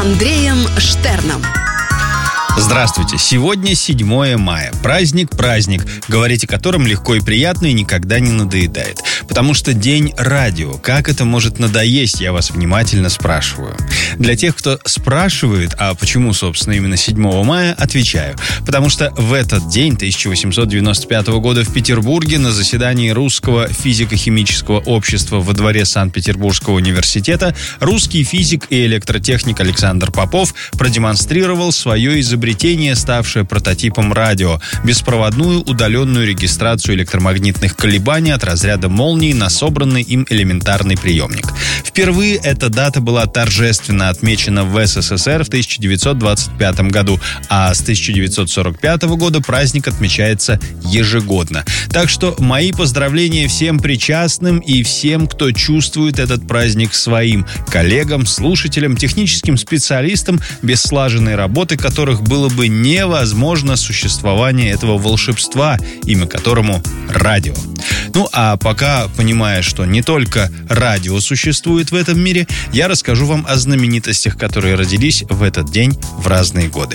Андреем Штерном. Здравствуйте! Сегодня 7 мая. Праздник, говорить о котором легко и приятно и никогда не надоедает. Потому что день радио. Как это может надоесть, я вас внимательно спрашиваю. Для тех, кто спрашивает, а почему, собственно, именно 7 мая, отвечаю. Потому что в этот день, 1895 года, в Петербурге на заседании Русского физико-химического общества во дворе Санкт-Петербургского университета русский физик и электротехник Александр Попов продемонстрировал свое изобретение, ставшее прототипом радио – беспроводную удаленную регистрацию электромагнитных колебаний от разряда молнии на собранный им элементарный приемник. Впервые эта дата была торжественно отмечена в СССР в 1925 году, а с 1945 года праздник отмечается ежегодно. Так что мои поздравления всем причастным и всем, кто чувствует этот праздник своим, коллегам, слушателям, техническим специалистам, без слаженной работы которых было бы невозможно существование этого волшебства, имя которому радио. Ну а пока, понимая, что не только радио существует в этом мире, я расскажу вам о знаменитостях, которые родились в этот день в разные годы.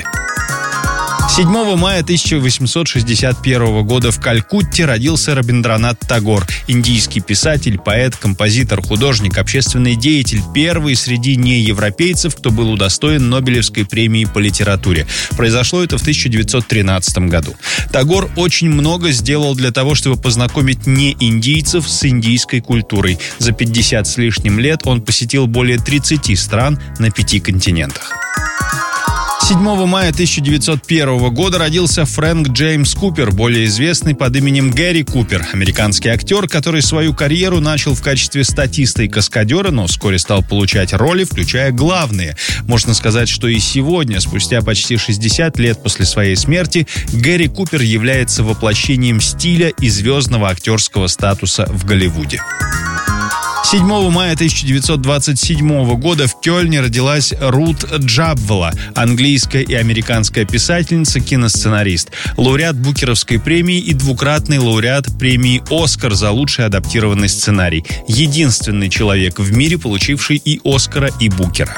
7 мая 1861 года в Калькутте родился Рабиндранат Тагор, индийский писатель, поэт, композитор, художник, общественный деятель, первый среди неевропейцев, кто был удостоен Нобелевской премии по литературе. Произошло это в 1913 году. Тагор очень много сделал для того, чтобы познакомить неиндийцев с индийской культурой. За 50 с лишним лет он посетил более 30 стран на 5 континентах. 7 мая 1901 года родился Фрэнк Джеймс Купер, более известный под именем Гэри Купер, американский актер, который свою карьеру начал в качестве статиста и каскадера, но вскоре стал получать роли, включая главные. Можно сказать, что и сегодня, спустя почти 60 лет после своей смерти, Гэри Купер является воплощением стиля и звездного актерского статуса в Голливуде. 7 мая 1927 года в Кёльне родилась Рут Джабвелла, английская и американская писательница, киносценарист, лауреат Букеровской премии и двукратный лауреат премии «Оскар» за лучший адаптированный сценарий. Единственный человек в мире, получивший и «Оскара», и «Букера».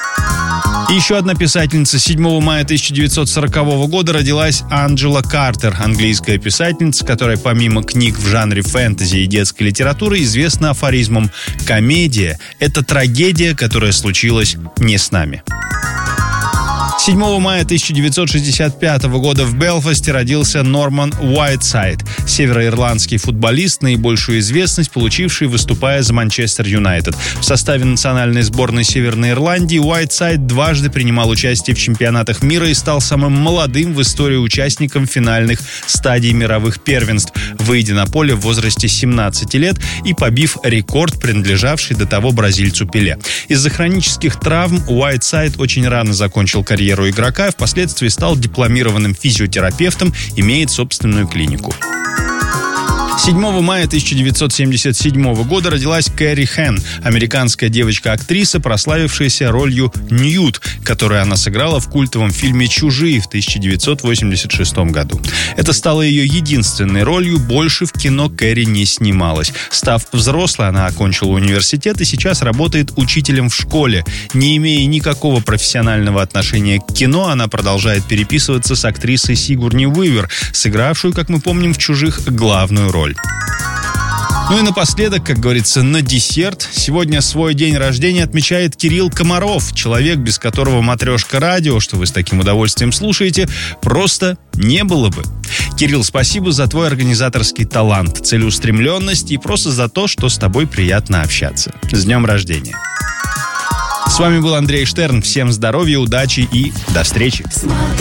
И еще одна писательница. 7 мая 1940 года родилась Анджела Картер, английская писательница, которая помимо книг в жанре фэнтези и детской литературы известна афоризмом «Комедия – это трагедия, которая случилась не с нами». 7 мая 1965 года в Белфасте родился Норман Уайтсайд, североирландский футболист, наибольшую известность получивший, выступая за Манчестер Юнайтед. В составе национальной сборной Северной Ирландии Уайтсайд дважды принимал участие в чемпионатах мира и стал самым молодым в истории участником финальных стадий мировых первенств, выйдя на поле в возрасте 17 лет и побив рекорд, принадлежавший до того бразильцу Пеле. Из-за хронических травм Уайтсайд очень рано закончил карьеру игрока, впоследствии стал дипломированным физиотерапевтом, имеет собственную клинику. 7 мая 1977 года родилась Кэрри Хэн, американская девочка-актриса, прославившаяся ролью Ньют, которую она сыграла в культовом фильме «Чужие» в 1986 году. Это стало ее единственной ролью, больше в кино Кэрри не снималась. Став взрослой, она окончила университет и сейчас работает учителем в школе. Не имея никакого профессионального отношения к кино, она продолжает переписываться с актрисой Сигурни Уивер, сыгравшую, как мы помним, в «Чужих» главную роль. Ну и напоследок, как говорится, на десерт, сегодня свой день рождения отмечает Кирилл Комаров, человек, без которого матрешка радио, что вы с таким удовольствием слушаете, просто не было бы. Кирилл, спасибо за твой организаторский талант, целеустремленность и просто за то, что с тобой приятно общаться. С днем рождения! С вами был Андрей Штерн. Всем здоровья, удачи и до встречи!